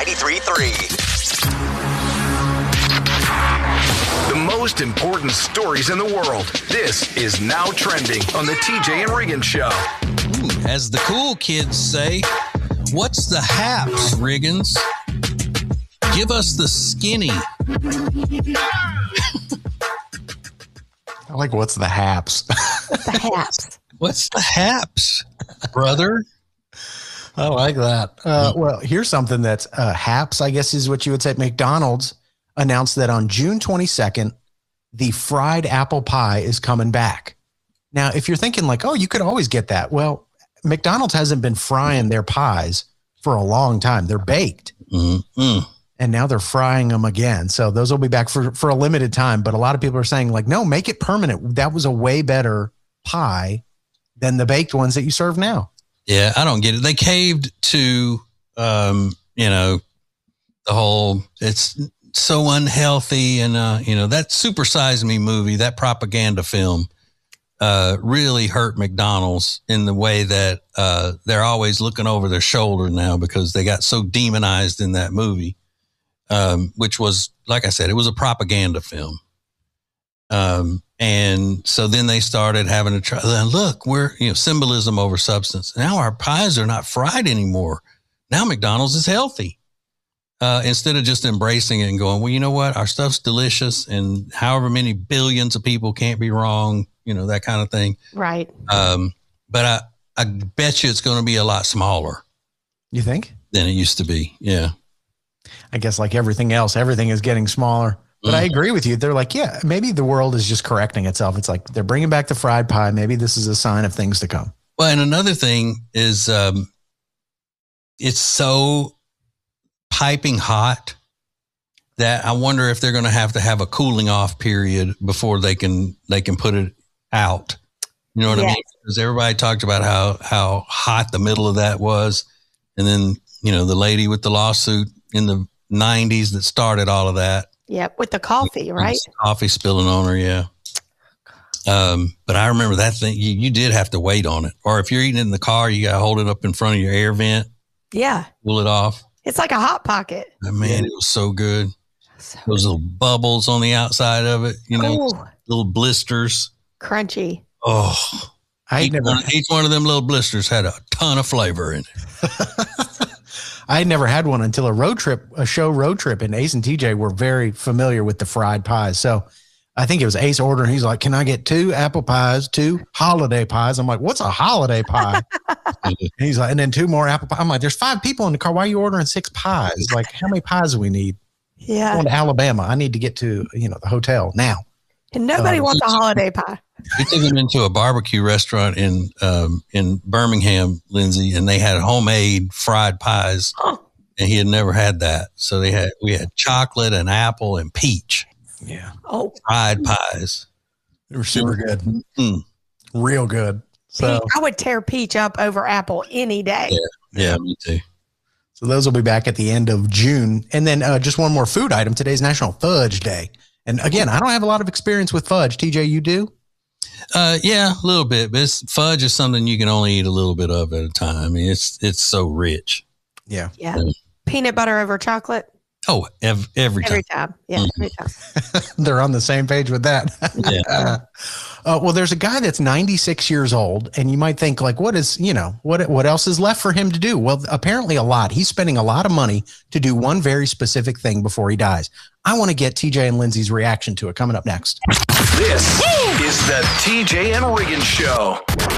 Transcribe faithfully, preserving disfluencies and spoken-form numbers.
ninety-three point three. The most important stories in the world. This is Now Trending on the T J and Riggins Show. Ooh, as the cool kids say, what's the haps, Riggins? Give us the skinny. I like what's the haps. What's the haps? What's the haps, brother? I like that. Uh, well, here's something that's uh, haps, I guess is what you would say. McDonald's announced that on June twenty-second, the fried apple pie is coming back. Now, if you're thinking like, oh, you could always get that. Well, McDonald's hasn't been frying their pies for a long time. They're baked. Mm-hmm. And now they're frying them again. So those will be back for, for a limited time. But a lot of people are saying like, no, make it permanent. That was a way better pie than the baked ones that you serve now. Yeah, I don't get it. They caved to, um, you know, the whole, it's so unhealthy. And, uh, you know, that Super Size Me movie, that propaganda film, uh, really hurt McDonald's in the way that uh, they're always looking over their shoulder now because they got so demonized in that movie, um, which was, like I said, it was a propaganda film. Um, and so then they started having to try, look, we're, you know, symbolism over substance. Now our pies are not fried anymore. Now McDonald's is healthy. Uh, instead of just embracing it and going, well, you know what? Our stuff's delicious and however many billions of people can't be wrong, you know, that kind of thing. Right. Um, but I, I bet you it's going to be a lot smaller. You think? Than it used to be. Yeah. I guess like everything else, everything is getting smaller. But mm. I agree with you. They're like, yeah, maybe the world is just correcting itself. It's like they're bringing back the fried pie. Maybe this is a sign of things to come. Well, and another thing is um, it's so piping hot that I wonder if they're going to have to have a cooling off period before they can they can put it out. You know what yes. I mean? Because everybody talked about how how hot the middle of that was, and then you know the lady with the lawsuit in the nineties that started all of that. Yep, with the coffee, right? Coffee spilling on her, yeah. Um, but I remember that thing. You, you did have to wait on it, or if you're eating in the car, you got to hold it up in front of your air vent. Yeah, pull it off. It's like a hot pocket. Oh, man, it was so good. So Those little bubbles on the outside of it, you know, Ooh. little blisters. Crunchy. Oh, I each, never. One, each one of them little blisters had a ton of flavor in it. I had never had one until a road trip, a show road trip, and Ace and T J were very familiar with the fried pies. So I think it was Ace ordering. He's like, can I get two apple pies, two holiday pies? I'm like, what's a holiday pie? And he's like, and then two more apple pies. I'm like, there's five people in the car. Why are you ordering six pies? Like, how many pies do we need? Yeah. I'm going to Alabama. I need to get to, you know, the hotel now. And nobody uh, wants a holiday pie. We took him into a barbecue restaurant in um, in Birmingham, Lindsay, and they had homemade fried pies, huh. and he had never had that. So they had we had chocolate and apple and peach. Yeah. Oh, fried pies. They were super good. Mm. Real good. So I would tear peach up over apple any day. Yeah, yeah, me too. So those will be back at the end of June. And then uh, just one more food item. Today's National Fudge Day. And again, I don't have a lot of experience with fudge. T J, you do? Uh, yeah, a little bit. But it's, fudge is something you can only eat a little bit of at a time. I mean, it's it's so rich. Yeah. Yeah. yeah. Peanut butter over chocolate. Oh, ev- every time. Every time. Yeah, mm-hmm. every time. They're on the same page with that. Yeah. uh, uh, well, there's a guy that's ninety-six years old, and you might think, like, what is, you know, what what else is left for him to do? Well, apparently a lot. He's spending a lot of money to do one very specific thing before he dies. I want to get T J and Lindsay's reaction to it coming up next. This is the T J and Riggins Show.